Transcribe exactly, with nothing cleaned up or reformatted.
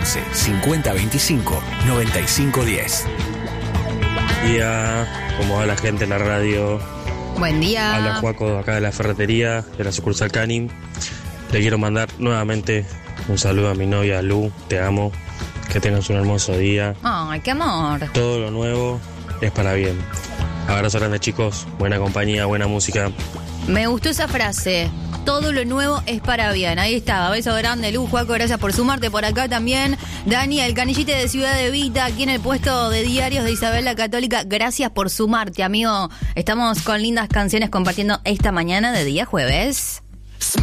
once, cincuenta veinticinco, noventa y cinco diez. Día, como va la gente en la radio. Buen día. Habla Juaco acá de la ferretería, de la sucursal Canim. Le quiero mandar nuevamente un saludo a mi novia Lu, te amo. Que tengas un hermoso día. Ay, qué amor. Todo lo nuevo es para bien. Abrazo grande, chicos. Buena compañía, buena música. Me gustó esa frase. Todo lo nuevo es para bien. Ahí está. Beso grande, Lu, Juaco, gracias por sumarte por acá también. Dani, el canillite de Ciudad de Vita, aquí en el puesto de diarios de Isabel la Católica. Gracias por sumarte, amigo. Estamos con lindas canciones compartiendo esta mañana de día jueves.